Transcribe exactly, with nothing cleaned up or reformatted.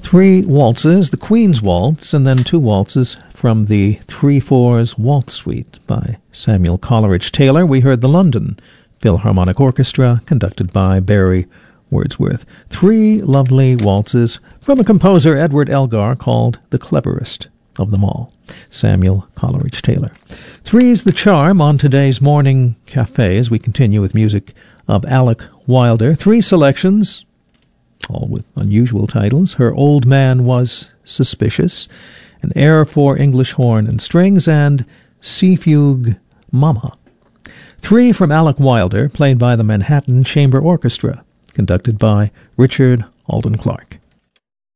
Three waltzes, the Queen's Waltz, and then two waltzes from the Three-Fours Waltz Suite by Samuel Coleridge Taylor. We heard the London Philharmonic Orchestra, conducted by Barry Wordsworth. Three lovely waltzes from a composer, Edward Elgar, called the cleverest of them all, Samuel Coleridge Taylor. Three's the charm on today's Morning Cafe as we continue with music of Alec Wilder. Three selections, all with unusual titles: Her Old Man Was Suspicious, An Air for English Horn and Strings, and Sea Fugue Mama. Three from Alec Wilder, played by the Manhattan Chamber Orchestra, conducted by Richard Alden Clark.